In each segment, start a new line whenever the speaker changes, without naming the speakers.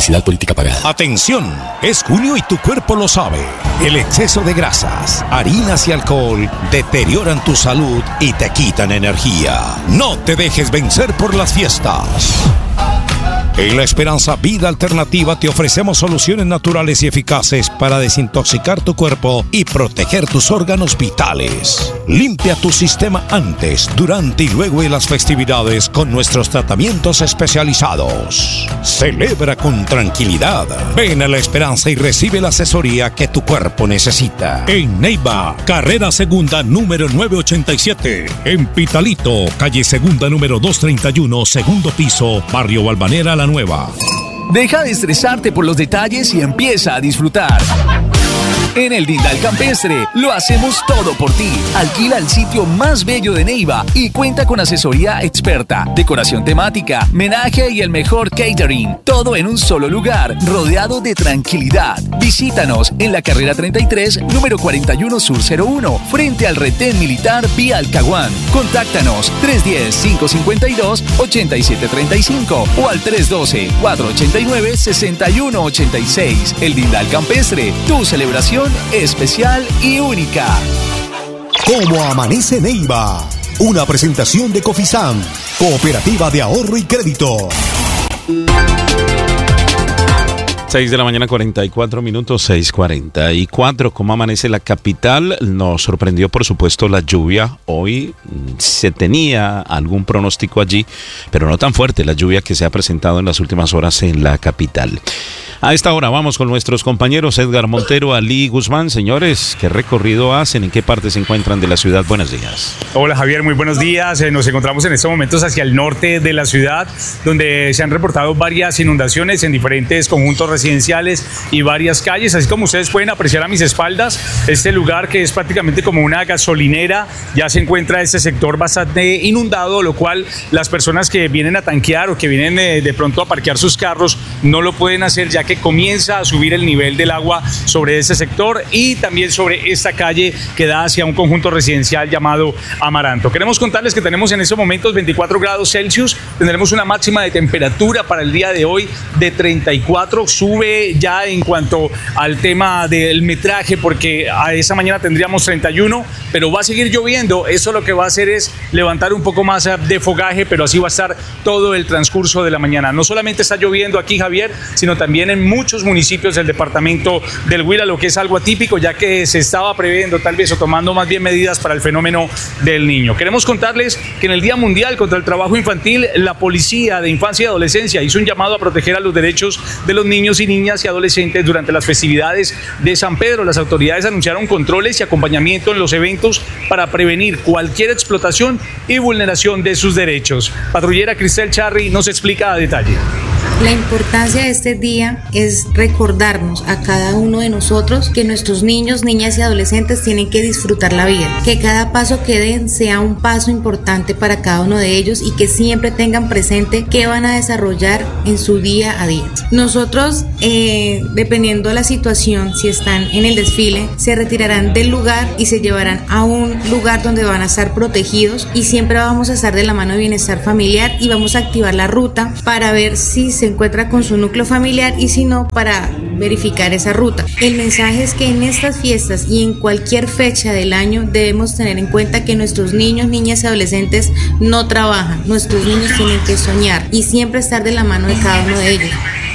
Publicidad política pagada.
Atención, es junio y tu cuerpo lo sabe. El exceso de grasas, harinas y alcohol deterioran tu salud y te quitan energía. No te dejes vencer por las fiestas. En La Esperanza Vida Alternativa te ofrecemos soluciones naturales y eficaces para desintoxicar tu cuerpo y proteger tus órganos vitales. Limpia tu sistema antes, durante y luego de las festividades con nuestros tratamientos especializados. Celebra con tranquilidad. Ven a La Esperanza y recibe la asesoría que tu cuerpo necesita. En Neiva, carrera segunda número 987. En Pitalito, calle segunda número 231, segundo piso, barrio Balvanera La Nueva.
Deja de estresarte por los detalles y empieza a disfrutar. En el Dindal Campestre lo hacemos todo por ti. Alquila el sitio más bello de Neiva y cuenta con asesoría experta, decoración temática, menaje y el mejor catering. Todo en un solo lugar, rodeado de tranquilidad. Visítanos en la carrera 33, número 41 Sur 01, frente al retén militar vía Alcahuán. Contáctanos 310-552-8735 o al 312-489-6186. El Dindal Campestre, tu celebración especial y única.
¿Cómo amanece Neiva? Una presentación de Cofisam, Cooperativa de Ahorro y Crédito.
6 de la mañana, 44 minutos, 6:44. ¿Cómo amanece la capital? Nos sorprendió, por supuesto, la lluvia. Hoy se tenía algún pronóstico allí, pero no tan fuerte la lluvia que se ha presentado en las últimas horas en la capital. A esta hora vamos con nuestros compañeros Edgar Montero, Ali Guzmán. Señores, ¿qué recorrido hacen? ¿En qué parte se encuentran de la ciudad? Buenos días.
Hola Javier, muy buenos días. Nos encontramos en estos momentos hacia el norte de la ciudad, donde se han reportado varias inundaciones en diferentes conjuntos residenciales y varias calles. Así como ustedes pueden apreciar a mis espaldas, este lugar que es prácticamente como una gasolinera, ya se encuentra este sector bastante inundado, lo cual las personas que vienen a tanquear o que vienen de pronto a parquear sus carros no lo pueden hacer, ya que comienza a subir el nivel del agua sobre ese sector y también sobre esta calle que da hacia un conjunto residencial llamado Amaranto. Queremos contarles que tenemos en estos momentos 24 grados Celsius, tendremos una máxima de temperatura para el día de hoy de 34, sube ya en cuanto al tema del metraje porque a esa mañana tendríamos 31, pero va a seguir lloviendo. Eso lo que va a hacer es levantar un poco más de fogaje, pero así va a estar todo el transcurso de la mañana. No solamente está lloviendo aquí, Javier, sino también en muchos municipios del departamento del Huila, lo que es algo atípico, ya que se estaba previendo tal vez o tomando más bien medidas para el fenómeno del niño. Queremos contarles que en el Día Mundial contra el Trabajo Infantil, la Policía de Infancia y Adolescencia hizo un llamado a proteger a los derechos de los niños y niñas y adolescentes durante las festividades de San Pedro. Las autoridades anunciaron controles y acompañamiento en los eventos para prevenir cualquier explotación y vulneración de sus derechos. Patrullera Cristel Charri nos explica a detalle.
La importancia de este día es recordarnos a cada uno de nosotros que nuestros niños, niñas y adolescentes tienen que disfrutar la vida, que cada paso que den sea un paso importante para cada uno de ellos y que siempre tengan presente qué van a desarrollar en su día a día. Nosotros, dependiendo de la situación, si están en el desfile, se retirarán del lugar y se llevarán a un lugar donde van a estar protegidos y siempre vamos a estar de la mano de bienestar familiar y vamos a activar la ruta para ver si se encuentra con su núcleo familiar y si no, para verificar esa ruta. El mensaje es que en estas fiestas y en cualquier fecha del año debemos tener en cuenta que nuestros niños, niñas y adolescentes no trabajan. Nuestros niños tienen que soñar y siempre estar de la mano de cada uno de ellos.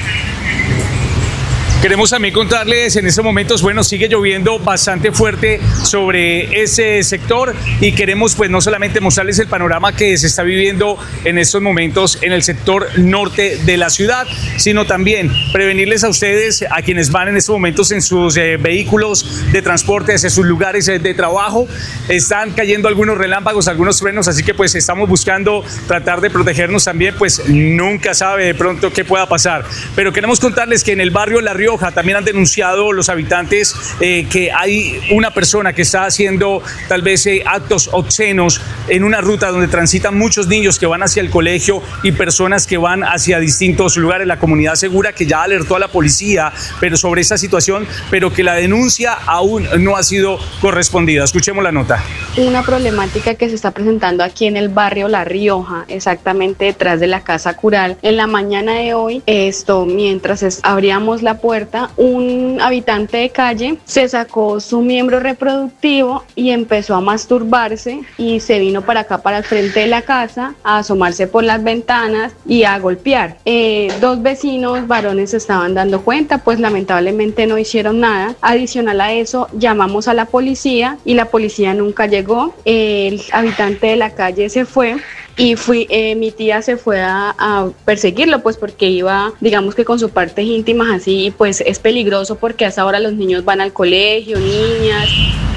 Queremos también contarles en estos momentos, bueno, sigue lloviendo bastante fuerte sobre ese sector y queremos pues no solamente mostrarles el panorama que se está viviendo en estos momentos en el sector norte de la ciudad, sino también prevenirles a ustedes, a quienes van en estos momentos en sus vehículos de transporte hacia sus lugares de trabajo. Están cayendo algunos relámpagos, algunos truenos, así que pues estamos buscando tratar de protegernos también, pues nunca sabe de pronto qué pueda pasar. Pero queremos contarles que en el barrio La Rioja Rioja también han denunciado los habitantes que hay una persona que está haciendo tal vez actos obscenos en una ruta donde transitan muchos niños que van hacia el colegio y personas que van hacia distintos lugares. La comunidad asegura que ya alertó a la policía sobre esta situación, pero que la denuncia aún no ha sido correspondida. Escuchemos la nota.
Una problemática que se está presentando aquí en el barrio La Rioja, exactamente detrás de la Casa Cural. En la mañana de hoy, mientras abríamos la puerta, un habitante de calle se sacó su miembro reproductivo y empezó a masturbarse y se vino para acá, para el frente de la casa, a asomarse por las ventanas y a golpear. Dos vecinos varones se estaban dando cuenta, pues lamentablemente no hicieron nada. Adicional a eso, llamamos a la policía y la policía nunca llegó. El habitante de la calle se fue y mi tía se fue a perseguirlo, pues porque iba, digamos que con sus partes íntimas así, y pues es peligroso porque a esa hora los niños van al colegio, niñas.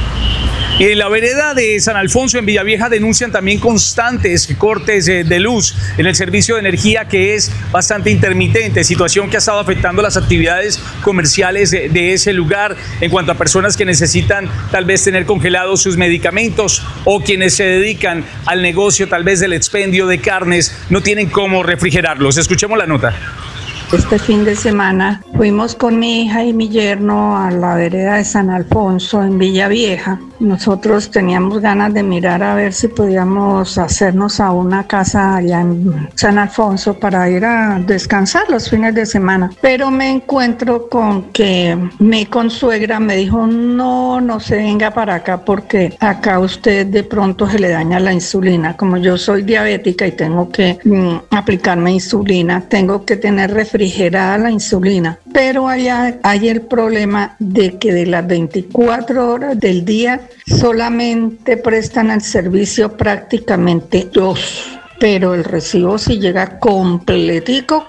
Y en la vereda de San Alfonso, en Villavieja, denuncian también constantes cortes de luz en el servicio de energía, que es bastante intermitente, situación que ha estado afectando las actividades comerciales de ese lugar en cuanto a personas que necesitan tal vez tener congelados sus medicamentos, o quienes se dedican al negocio tal vez del expendio de carnes no tienen cómo refrigerarlos. Escuchemos la nota.
Este fin de semana fuimos con mi hija y mi yerno a la vereda de San Alfonso en Villavieja. Nosotros teníamos ganas de mirar a ver si podíamos hacernos a una casa allá en San Alfonso para ir a descansar los fines de semana. Pero me encuentro con que mi consuegra me dijo, no se venga para acá porque acá a usted de pronto se le daña la insulina. Como yo soy diabética y tengo que aplicarme insulina, tengo que tener refrigerada la insulina. Pero allá hay el problema de que de las 24 horas del día solamente prestan el servicio prácticamente 2. Pero el recibo sí llega completico.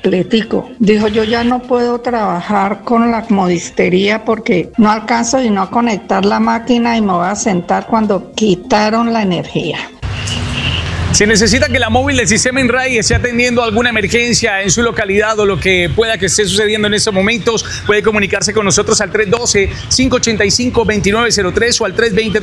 Dijo, yo ya no puedo trabajar con la modistería porque no alcanzo sino a conectar la máquina y me voy a sentar cuando quitaron la energía.
Si necesita que la móvil del sistema INRAI esté atendiendo alguna emergencia en su localidad o lo que pueda que esté sucediendo en estos momentos, puede comunicarse con nosotros al 312-585-2903 o al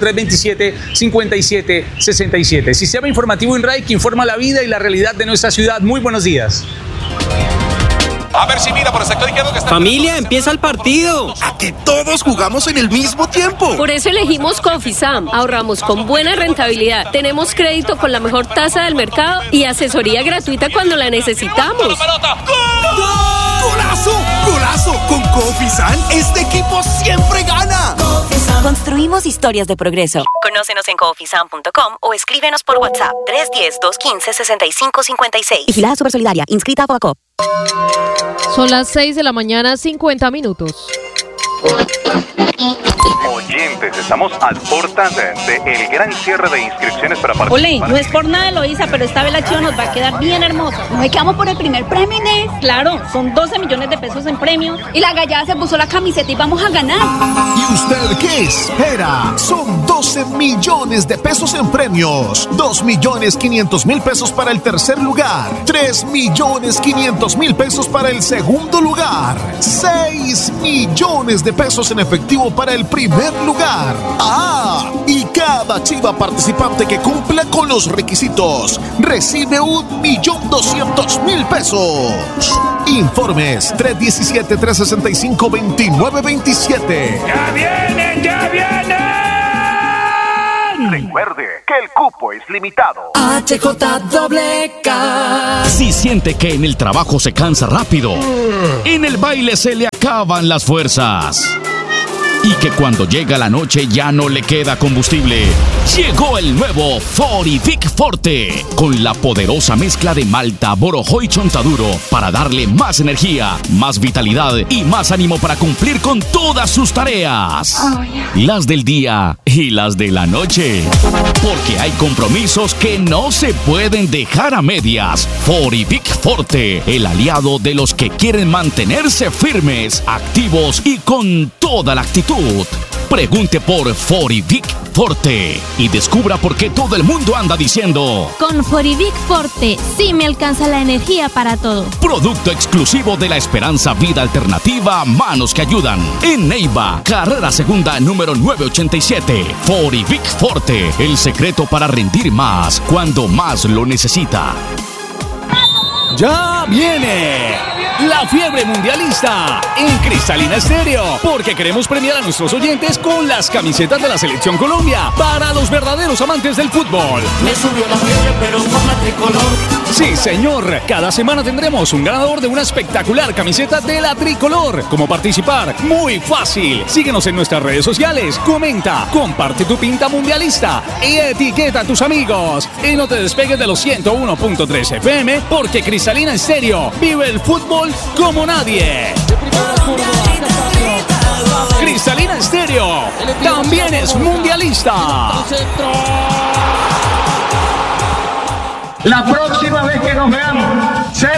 320-327-5767. Sistema informativo INRAI, que informa la vida y la realidad de nuestra ciudad. Muy buenos días.
A ver si mira por el sector izquierdo que está...
Familia, empieza el partido.
Aquí todos jugamos en el mismo tiempo.
Por eso elegimos Confisam. Ahorramos con buena rentabilidad. Tenemos crédito con la mejor tasa del mercado y asesoría gratuita cuando la necesitamos.
¡Gol! ¡Golazo! ¡Golazo! Con Confisam, este equipo siempre gana.
Confisam. Construimos historias de progreso. Conócenos en confisam.com o escríbenos por WhatsApp 310-215-6556. Vigilada Supersolidaria, inscrita a Fobacop.
Son las 6 de la mañana, 50 minutos.
Oyentes, estamos a puertas del gran cierre de inscripciones para participar.
Ole, no es por nada, Eloísa, pero esta vez la chiva nos va a quedar bien hermosa.
¿No es que vamos por el primer premio, Inés?
Claro, son 12 millones de pesos en premios.
Y la gallada se puso la camiseta y vamos a ganar.
¿Y usted qué espera? Son 12 millones de pesos en premios. 2.500.000 pesos para el tercer lugar. 3.500.000 pesos para el segundo lugar. 6 millones de pesos en efectivo para el primer lugar. ¡Ah! Y cada chiva participante que cumpla con los requisitos recibe 1.200.000 pesos. Informes 317-365-2927.
¡Ya vienen! ¡Ya vienen! Recuerde que el cupo es limitado.
HJWK. Si siente que en el trabajo se cansa rápido, en el baile se le acaban las fuerzas y que cuando llega la noche ya no le queda combustible, llegó el nuevo Forivic Forte con la poderosa mezcla de malta, borojó y chontaduro para darle más energía, más vitalidad y más ánimo para cumplir con todas sus tareas, las del día y las de la noche, porque hay compromisos que no se pueden dejar a medias. Forivic Forte, el aliado de los que quieren mantenerse firmes, activos y con toda la actitud. Pregunte por Forivic
Forte y descubra por qué todo el mundo anda diciendo:
con Forivic Forte sí me alcanza la energía para todo.
Producto exclusivo de la Esperanza Vida Alternativa Manos que Ayudan. En Neiva, carrera segunda número 987. Forivic Forte, el secreto para rendir más cuando más lo necesita.
¡Ya viene! La fiebre mundialista en Cristalina Estéreo, porque queremos premiar a nuestros oyentes con las camisetas de la Selección Colombia para los verdaderos amantes del fútbol.
Me subió la fiebre, pero con la tricolor.
Sí, señor. Cada semana tendremos un ganador de una espectacular camiseta de la tricolor. ¿Cómo participar? Muy fácil. Síguenos en nuestras redes sociales, comenta, comparte tu pinta mundialista y etiqueta a tus amigos. Y no te despegues de los 101.3 FM, porque Cristalina Estéreo vive el fútbol como nadie. Cristalina Estéreo también es mundialista.
La próxima vez que nos veamos,